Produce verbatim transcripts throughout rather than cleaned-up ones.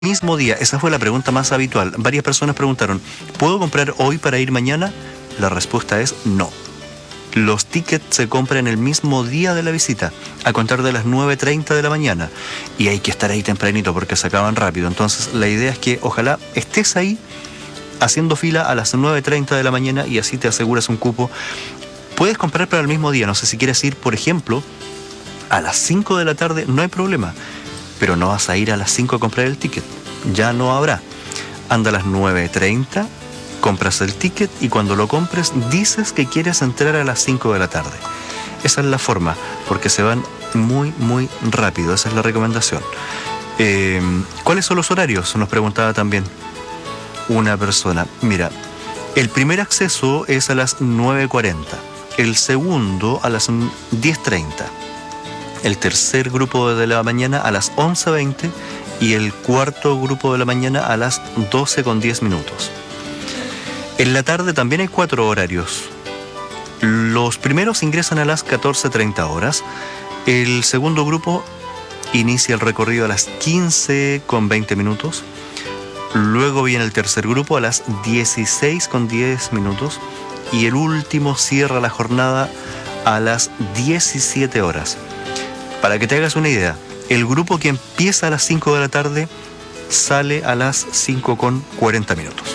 Mismo día, esa fue la pregunta más habitual. Varias personas preguntaron, ¿puedo comprar hoy para ir mañana? La respuesta es no. Los tickets se compran el mismo día de la visita, a contar de las nueve treinta de la mañana. Y hay que estar ahí tempranito porque se acaban rápido. Entonces la idea es que ojalá estés ahí haciendo fila a las nueve treinta de la mañana y así te aseguras un cupo. Puedes comprar para el mismo día. No sé si quieres ir, por ejemplo, a las cinco de la tarde, no hay problema. Pero no vas a ir a las cinco a comprar el ticket. Ya no habrá. Anda a las nueve treinta, compras el ticket y cuando lo compres dices que quieres entrar a las cinco de la tarde. Esa es la forma, porque se van muy, muy rápido. Esa es la recomendación. Eh, ¿Cuáles son los horarios? Nos preguntaba también una persona. Mira, el primer acceso es a las nueve cuarenta, el segundo a las diez treinta. El tercer grupo de la mañana a las once veinte y el cuarto grupo de la mañana a las doce con diez minutos. En la tarde también hay cuatro horarios. Los primeros ingresan a las catorce treinta horas. El segundo grupo inicia el recorrido a las quince con veinte minutos. Luego viene el tercer grupo a las dieciséis con diez minutos. Y el último cierra la jornada a las diecisiete horas. Para que te hagas una idea, el grupo que empieza a las cinco de la tarde sale a las cinco con cuarenta minutos.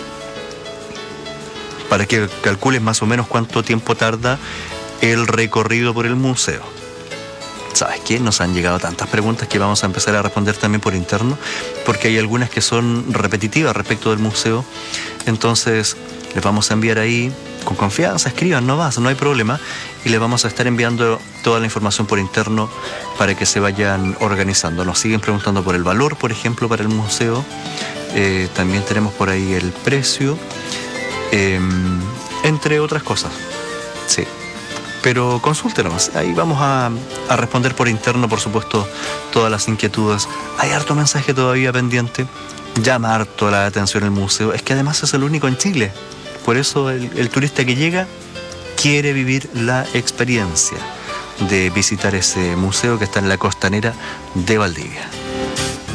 Para que calcules más o menos cuánto tiempo tarda el recorrido por el museo. ¿Sabes qué? Nos han llegado tantas preguntas que vamos a empezar a responder también por interno, porque hay algunas que son repetitivas respecto del museo. Entonces, les vamos a enviar ahí con confianza, escriban, no más, no hay problema, y les vamos a estar enviando toda la información por interno para que se vayan organizando. Nos siguen preguntando por el valor, por ejemplo, para el museo. Eh, también tenemos por ahí el precio, eh, entre otras cosas. Sí, pero consúltenos más. Ahí vamos a, a responder por interno, por supuesto, todas las inquietudes. Hay harto mensaje todavía pendiente. Llama harto la atención el museo. Es que además es el único en Chile. Por eso el, el turista que llega quiere vivir la experiencia de visitar ese museo que está en la costanera de Valdivia.